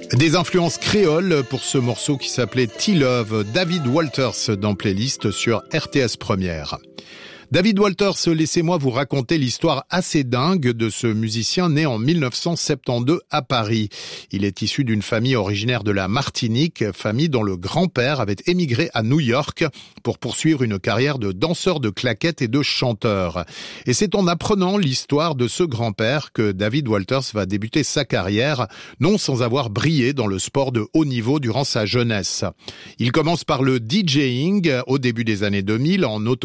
Des influences créoles pour ce morceau qui s'appelait T-Love, David Walters dans Playlist sur RTS Première. David Walters, laissez-moi vous raconter l'histoire assez dingue de ce musicien né en 1972 à Paris. Il est issu d'une famille originaire de la Martinique, famille dont le grand-père avait émigré à New York pour poursuivre une carrière de danseur de claquettes et de chanteur. Et c'est en apprenant l'histoire de ce grand-père que David Walters va débuter sa carrière, non sans avoir brillé dans le sport de haut niveau durant sa jeunesse. Il commence par le DJing au début des années 2000 en